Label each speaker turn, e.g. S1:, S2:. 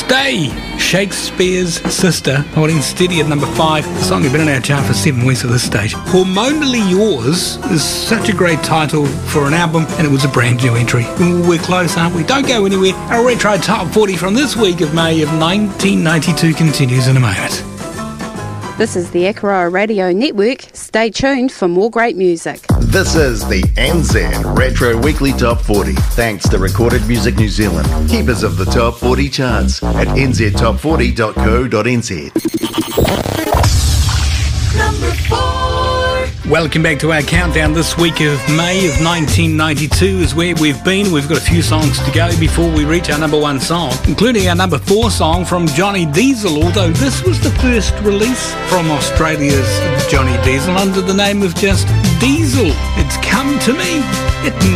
S1: Stay, Shakespeare's Sister, holding steady at number 5. The song had been in our chart for 7 weeks at this stage. Hormonally Yours is such a great title for an album, and it was a brand new entry. We're close, aren't we? Don't go anywhere. Our Retro Top 40 from this week of May of 1992 continues in a moment.
S2: This is the Akaroa Radio Network. Stay tuned for more great music.
S3: This is the NZ Retro Weekly Top 40, thanks to Recorded Music New Zealand, keepers of the Top 40 charts at nztop40.co.nz.
S4: Number 4.
S1: Welcome back to our countdown. This week of May of 1992 is where we've been. We've got a few songs to go before we reach our number 1 song, including our number 4 song from Johnny Diesel, although this was the first release from Australia's Johnny Diesel under the name of just Diesel. It's Come to Me. It